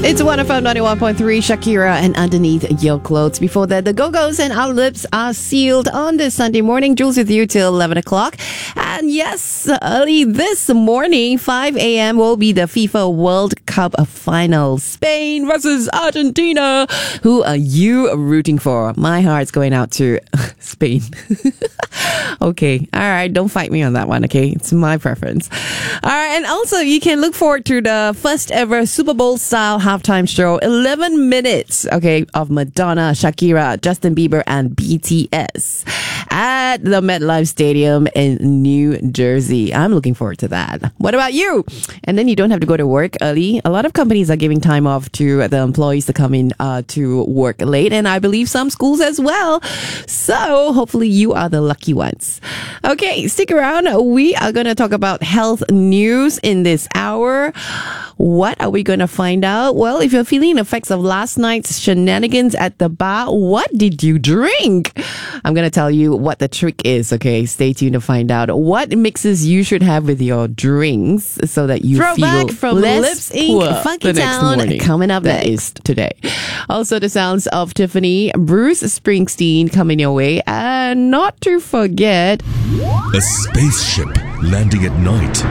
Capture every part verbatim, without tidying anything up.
It's one F M ninety-one point three, Shakira and Underneath Your Clothes. Before that, the Go-Go's and Our Lips Are Sealed on this Sunday morning. Jules with you till eleven o'clock. And yes, early this morning, five a.m. will be the FIFA World Cup final. Spain versus Argentina. Who are you rooting for? My heart's going out to Spain. Okay. All right. Don't fight me on that one. Okay. It's my preference. All right. And also, you can look forward to the first ever Super Bowl style halftime show. eleven minutes, okay, of Madonna, Shakira, Justin Bieber, and B T S at the MetLife Stadium in New Jersey. I'm looking forward to that. What about you? And then you don't have to go to work early. A lot of companies are giving time off to the employees to come in uh, to work late, and I believe some schools as well. So hopefully you are the lucky ones. Okay, stick around. We are going to talk about health news in this hour. What are we going to find out? Well, if you're feeling the effects of last night's shenanigans at the bar, what did you drink? I'm going to tell you what the trick is, okay? Stay tuned to find out what mixes you should have with your drinks so that you Throwback feel from less Lips Incorporated. poor Funky The next Town morning. coming up Next. next today. Also, the sounds of Tiffany, Bruce Springsteen coming your way, and not to forget, A spaceship landing at night.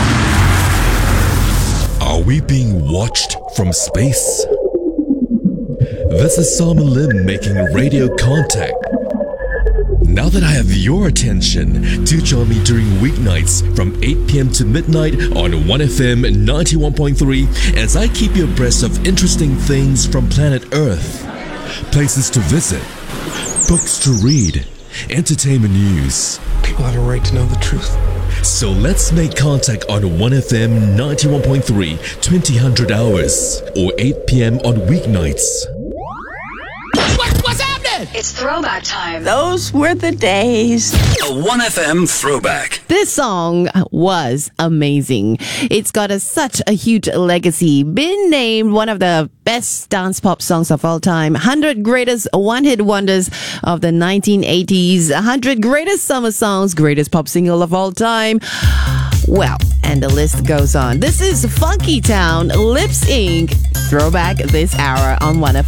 Are we being watched from space? This is Simon Lim making radio contact. Now that I have your attention, do join me during weeknights from eight p.m. to midnight on one F M ninety-one point three as I keep you abreast of interesting things from planet Earth. Places to visit, books to read, entertainment news. People have a right to know the truth. So let's make contact on one F M ninety-one point three, twenty hundred hours, or eight p.m. on weeknights. What, what's happening? It's throwback time. Those were the days. A one F M throwback. this song was amazing. It's got a, such a huge legacy. Been named one of the best dance pop songs of all time. one hundred greatest one-hit wonders of the nineteen eighties. one hundred greatest summer songs. Greatest pop single of all time. Well, and the list goes on. This is Funky Town, Lips Incorporated. Throwback this hour on one F M.